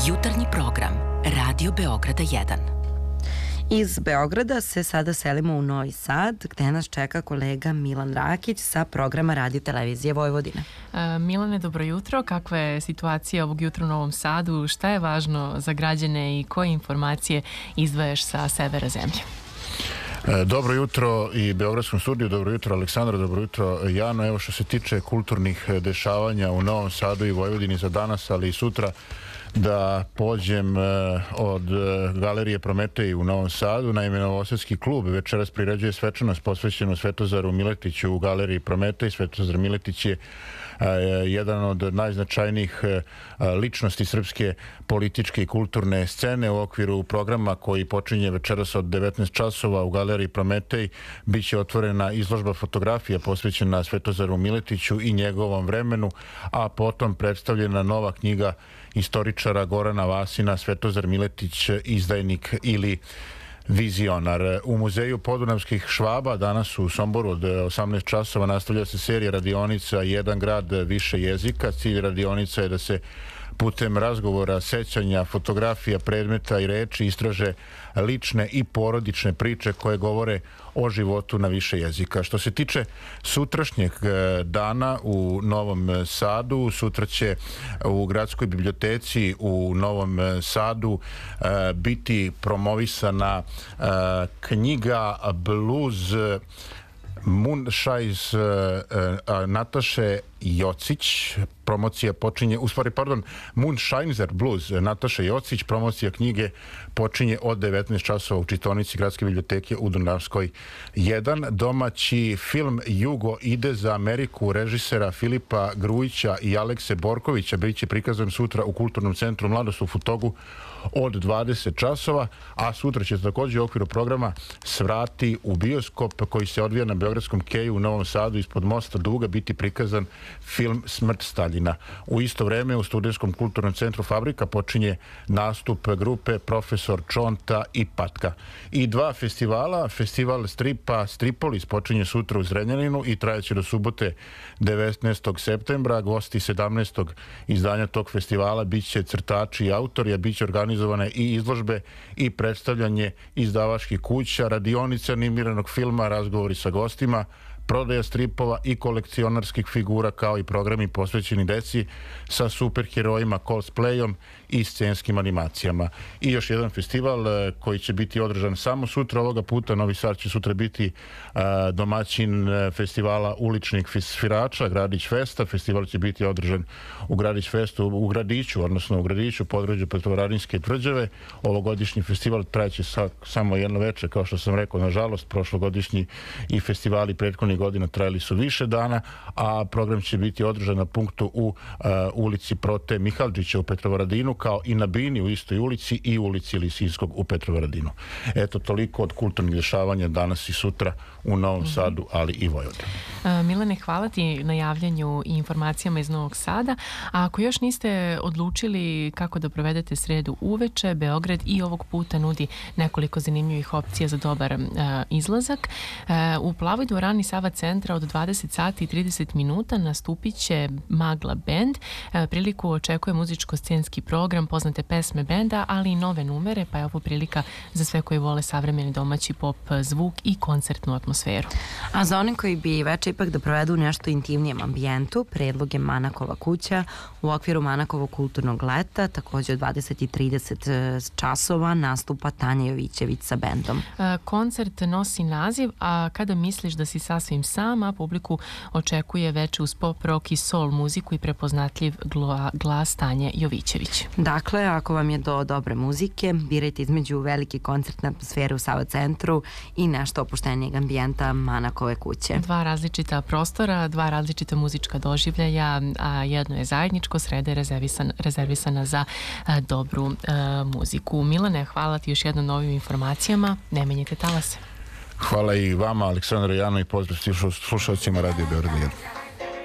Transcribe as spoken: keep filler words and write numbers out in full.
Jutarnji program Radio Beograda jedan. Iz Beograda se sada selimo u Novi Sad, gde nas čeka kolega Milan Rakić sa programa Radio Televizije Vojvodine. E, Milane, dobro jutro. Kakva je situacija ovog jutra u Novom Sadu? Šta je važno za građane i koje informacije izdvajaš sa severa zemlje? Dobro jutro i Beogradskom studiju, dobro jutro Aleksandra, dobro jutro Jano. Evo što se tiče kulturnih dešavanja u Novom Sadu i Vojvodini za danas, ali i sutra, da pođem od Galerije Prometej u Novom Sadu. Naime, Novosadski klub večeras priređuje svečanost posvećenu Svetozaru Miletiću u Galeriji Prometej. Svetozar Miletić je jedan od najznačajnijih ličnosti srpske političke i kulturne scene. U okviru programa koji počinje večeras od devetnaest časova u Galeriji Prometej biće otvorena izložba fotografija posvećena Svetozaru Miletiću i njegovom vremenu, a potom predstavljena nova knjiga istoričara Gorana Vasina Svetozar Miletić, izdajnik ili vizionar. U Muzeju podunavskih Švaba danas u Somboru od osamnaest časova nastavlja se serija radionica Jedan grad, više jezika. Cilj radionica je da se putem razgovora, sećanja, fotografija, predmeta i reči istraže lične i porodične priče koje govore o životu na više jezika. Što se tiče sutrašnjeg dana u Novom Sadu, sutra će u Gradskoj biblioteci u Novom Sadu biti promovisana knjiga Blues Moonshines Nataše Jocić. Promocija počinje, u stvari, pardon, Moonshiner Blues Nataša Jocić. Promocija knjige počinje od devetnaest časova u čitaonici Gradske biblioteke u Dunavskoj jedan. Domaći film Jugo ide za Ameriku režisera Filipa Grujića i Alekse Borkovića bit će prikazan sutra u Kulturnom centru Mladost u Futogu od dvadeset časova, a sutra će također u okviru programa Svrati u bioskop koji se odvija na Beogradskom keju u Novom Sadu ispod mosta Duga biti prikazan film Smrt Staljina. U isto vreme u Studentskom kulturnom centru Fabrika počinje nastup grupe Profesor Čonta i Patka. I dva festivala, festival stripa Stripolis počinje sutra u Zrenjaninu i trajeće do subote devetnaestog septembra. Gosti sedamnaestog izdanja tog festivala bit će crtači i autori, a bit će organizovane i izložbe i predstavljanje izdavačkih kuća, radionice animiranog filma, razgovori sa gostima, prodaja stripova i kolekcionarskih figura, kao i programi posvećeni deci sa superherojima, cosplayom i scenskim animacijama. I još jedan festival koji će biti održan samo sutra. Ovoga puta Novi Sad će sutra biti domaćin festivala uličnih svirača Gradić Festa. Festival će biti održan u Gradić Festu, u Gradiću, odnosno u Gradiću, području Petrovaradinske tvrđave. Ovogodišnji festival trajeće sa, samo jedno veče, kao što sam rekao, nažalost, prošlogodišnji i festivali prethodnih godina trajali su više dana, a program će biti održan na punktu u uh, ulici Prote Mihalđića u Petrovaradinu, kao i na Bini u istoj ulici i ulici Lisinskog u Petrovaradinu. Eto, toliko od kulturnih dešavanja danas i sutra u Novom Sadu, ali i Vojvodini. Uh, Milane, hvala ti na javljanju i informacijama iz Novog Sada. A ako još niste odlučili kako da provedete sredu uveče, Beograd i ovog puta nudi nekoliko zanimljivih opcija za dobar uh, izlazak. Uh, u Plavoj dvorani Sava centra od dvadeset sati i trideset minuta nastupit će Magla band. Uh, priliku očekuje muzičko-scenski program, poznate pesme benda, ali i nove numere, pa je ovo prilika za sve koji vole savremeni domaći pop zvuk i koncertnu atmosferu. A za one koji bi veče ipak da provedu u nešto intimnijem ambijentu, predlog je Manakova kuća u okviru Manakovog kulturnog leta, također od dvadeset i trideset časova nastupa Tanja Jovićević sa bendom. Uh, koncert nosi naziv A kada misliš da si sasvim sam, a publiku očekuje veče uz pop, rock i soul muziku i prepoznatljiv gla, glas Tanje Jovićević. Dakle, ako vam je do dobre muzike, birajte između velike koncertne atmosfere u Sava centru i nešto opuštenijeg ambijenta Manakove kuće. Dva različita prostora, dva različita muzička doživljaja, a jedno je zajedničko, sreda je rezervisan, rezervisana za a, dobru a, muziku. Milane, hvala ti još jednom novim informacijama. Ne menjite talase. Hvala i vama, Aleksandra Jano, i pozdrav slušalcima Radio Beograd jedan.